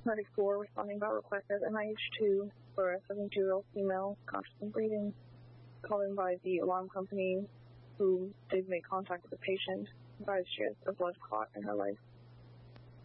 94, responding about request as NIH2 for a 72-year-old female conscious and breathing, called in by the alarm company who did make contact with the patient, advised she has a blood clot in her leg.